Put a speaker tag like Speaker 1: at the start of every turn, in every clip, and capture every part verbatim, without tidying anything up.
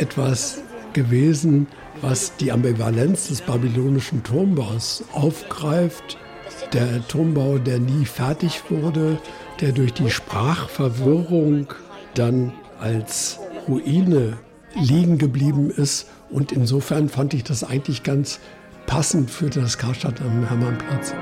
Speaker 1: etwas gewesen, was die Ambivalenz des babylonischen Turmbaus aufgreift. Der Turmbau, der nie fertig wurde, der durch die Sprachverwirrung dann als Ruine liegen geblieben ist. Und insofern fand ich das eigentlich ganz passend für das Karstadt am Hermannplatz.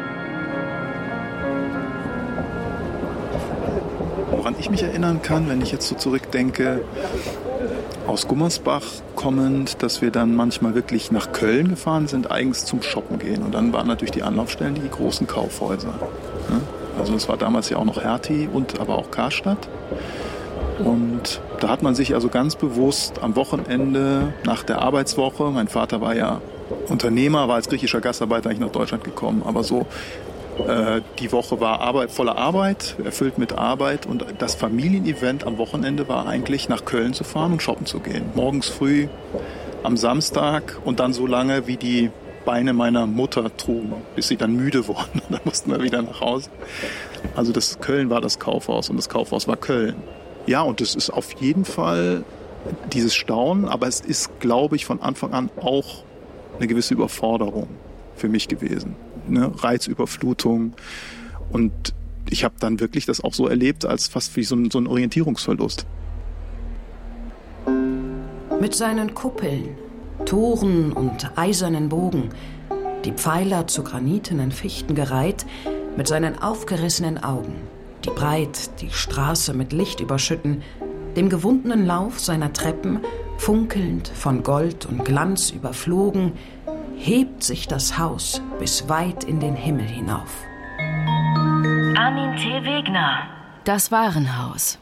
Speaker 2: Woran ich mich erinnern kann, wenn ich jetzt so zurückdenke, aus Gummersbach kommend, dass wir dann manchmal wirklich nach Köln gefahren sind, eigens zum Shoppen gehen. Und dann waren natürlich die Anlaufstellen die großen Kaufhäuser. Also es war damals ja auch noch Hertie und aber auch Karstadt. Und da hat man sich also ganz bewusst am Wochenende nach der Arbeitswoche, mein Vater war ja Unternehmer, war als griechischer Gastarbeiter eigentlich nach Deutschland gekommen, aber so äh, die Woche war Arbeit, voller Arbeit, erfüllt mit Arbeit, und das Familienevent am Wochenende war eigentlich nach Köln zu fahren und shoppen zu gehen. Morgens früh, am Samstag und dann so lange, wie die Beine meiner Mutter trugen, bis sie dann müde wurden. Dann mussten wir wieder nach Hause. Also das Köln war das Kaufhaus und das Kaufhaus war Köln. Ja, und es ist auf jeden Fall dieses Staunen, aber es ist, glaube ich, von Anfang an auch eine gewisse Überforderung für mich gewesen. Eine Reizüberflutung. Und ich habe dann wirklich das auch so erlebt, als fast wie so ein, so ein Orientierungsverlust.
Speaker 3: Mit seinen Kuppeln, Toren und eisernen Bogen, die Pfeiler zu granitenen Fichten gereiht, mit seinen aufgerissenen Augen, die breit die Straße mit Licht überschütten, dem gewundenen Lauf seiner Treppen, funkelnd von Gold und Glanz überflogen, hebt sich das Haus bis weit in den Himmel hinauf.
Speaker 4: Armin T. Wegner.
Speaker 5: Das Warenhaus.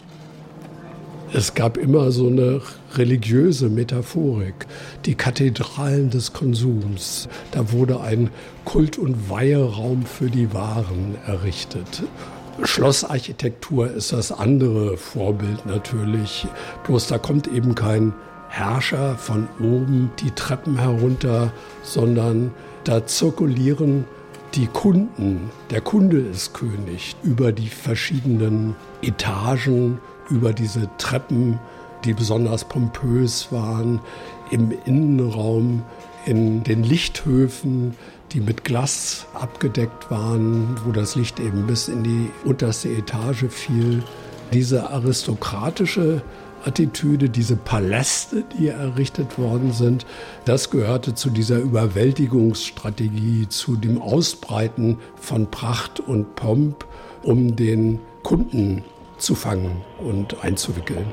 Speaker 1: Es gab immer so eine religiöse Metaphorik, die Kathedralen des Konsums. Da wurde ein Kult- und Weiheraum für die Waren errichtet. Schlossarchitektur ist das andere Vorbild natürlich. Bloß da kommt eben kein Herrscher von oben die Treppen herunter, sondern da zirkulieren die Kunden. Der Kunde ist König über die verschiedenen Etagen, über diese Treppen, die besonders pompös waren, im Innenraum, in den Lichthöfen, die mit Glas abgedeckt waren, wo das Licht eben bis in die unterste Etage fiel. Diese aristokratische Attitüde, diese Paläste, die errichtet worden sind, das gehörte zu dieser Überwältigungsstrategie, zu dem Ausbreiten von Pracht und Pomp, um den Kunden zu fangen und einzuwickeln.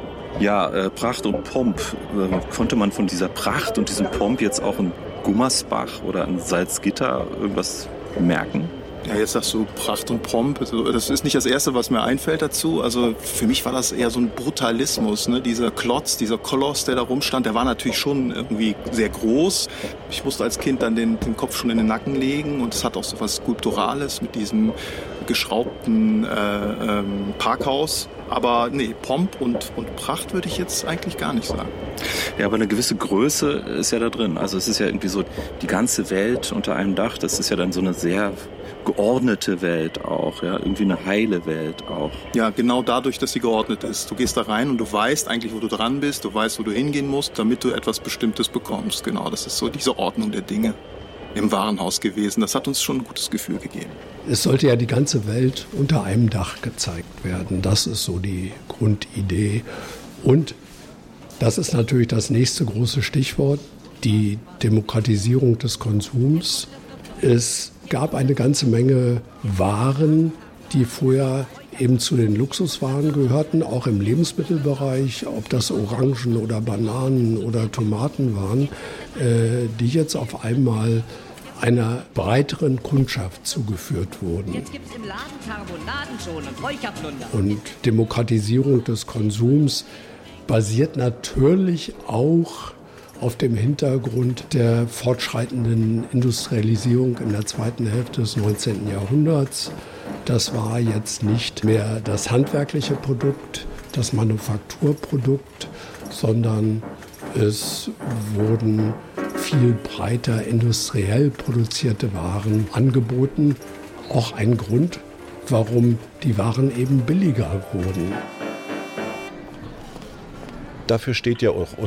Speaker 6: Ja, äh, Pracht und Pomp. Äh, konnte man von dieser Pracht und diesem Pomp jetzt auch in Gummersbach oder in Salzgitter irgendwas merken?
Speaker 2: Ja, jetzt sagst du Pracht und Pomp. Das ist nicht das Erste, was mir einfällt dazu. Also für mich war das eher so ein Brutalismus. Ne? Dieser Klotz, dieser Koloss, der da rumstand, der war natürlich schon irgendwie sehr groß. Ich musste als Kind dann den, den Kopf schon in den Nacken legen. Und es hat auch so was Skulpturales mit diesem geschraubten äh, ähm, Parkhaus. Aber nee, Pomp und, und Pracht würde ich jetzt eigentlich gar nicht sagen.
Speaker 6: Ja, aber eine gewisse Größe ist ja da drin. Also es ist ja irgendwie so die ganze Welt unter einem Dach. Das ist ja dann so eine sehr geordnete Welt auch, ja, irgendwie eine heile Welt auch.
Speaker 2: Ja, genau dadurch, dass sie geordnet ist. Du gehst da rein und du weißt eigentlich, wo du dran bist, du weißt, wo du hingehen musst, damit du etwas Bestimmtes bekommst. Genau, das ist so diese Ordnung der Dinge im Warenhaus gewesen. Das hat uns schon ein gutes Gefühl gegeben.
Speaker 1: Es sollte ja die ganze Welt unter einem Dach gezeigt werden. Das ist so die Grundidee. Und das ist natürlich das nächste große Stichwort, die Demokratisierung des Konsums. Es gab eine ganze Menge Waren, die vorher eben zu den Luxuswaren gehörten, auch im Lebensmittelbereich, ob das Orangen oder Bananen oder Tomaten waren, äh, die jetzt auf einmal einer breiteren Kundschaft zugeführt wurden.
Speaker 4: Jetzt gibt's im Laden Karbonadenschon und Räucherplunder.
Speaker 1: Und Demokratisierung des Konsums basiert natürlich auch auf dem Hintergrund der fortschreitenden Industrialisierung in der zweiten Hälfte des neunzehnten Jahrhunderts. Das war jetzt nicht mehr das handwerkliche Produkt, das Manufakturprodukt, sondern es wurden viel breiter industriell produzierte Waren angeboten. Auch ein Grund, warum die Waren eben billiger wurden.
Speaker 7: Dafür steht ja auch